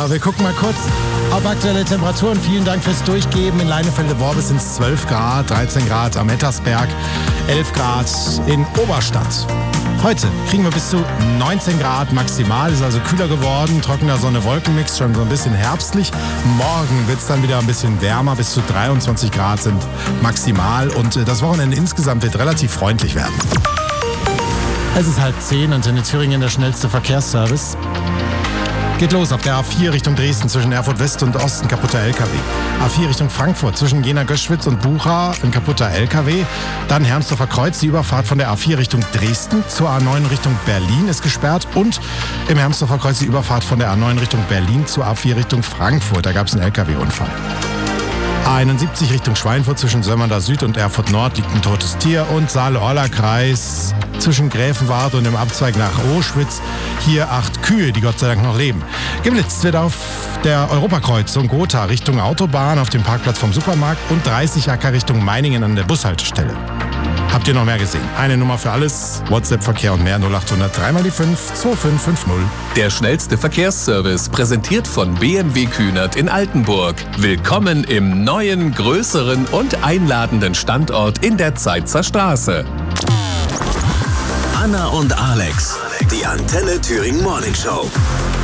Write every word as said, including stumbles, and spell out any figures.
Wetter. Wir gucken mal kurz auf aktuelle Temperaturen. Vielen Dank fürs Durchgeben. In Leinefelde-Worbis sind es zwölf Grad, dreizehn Grad am Ettersberg, elf Grad in Oberstadt. Heute kriegen wir bis zu neunzehn Grad maximal, ist also kühler geworden, trockener Sonne-Wolken-Mix, schon so ein bisschen herbstlich. Morgen wird es dann wieder ein bisschen wärmer, bis zu dreiundzwanzig Grad sind maximal und das Wochenende insgesamt wird relativ freundlich werden. Es ist halb zehn und in Thüringen der schnellste Verkehrsservice. Geht los auf der A vier Richtung Dresden zwischen Erfurt West und Osten, kaputter L K W. A vier Richtung Frankfurt zwischen Jena-Göschwitz und Bucha, ein kaputter L K W. Dann Hermsdorfer Kreuz, die Überfahrt von der A vier Richtung Dresden zur A neun Richtung Berlin ist gesperrt. Und im Hermsdorfer Kreuz die Überfahrt von der A neun Richtung Berlin zur A vier Richtung Frankfurt. Da gab es einen L K W-Unfall. A einundsiebzig Richtung Schweinfurt zwischen Sömmerda Süd und Erfurt Nord liegt ein totes Tier. Und Saale-Orla-Kreis zwischen Gräfenwart und dem Abzweig nach Auschwitz. Hier acht Kühe, die Gott sei Dank noch leben. Geblitzt wird auf der Europakreuzung Gotha Richtung Autobahn auf dem Parkplatz vom Supermarkt und dreißig Acker Richtung Meiningen an der Bushaltestelle. Habt ihr noch mehr gesehen? Eine Nummer für alles, WhatsApp-Verkehr und mehr null acht hundert drei mal die fünf zwei fünf fünf null. Der schnellste Verkehrsservice, präsentiert von B M W Kühnert in Altenburg. Willkommen im neuen, größeren und einladenden Standort in der Zeitzer Straße. Anna und Alex, die Antenne Thüringen Morning Show.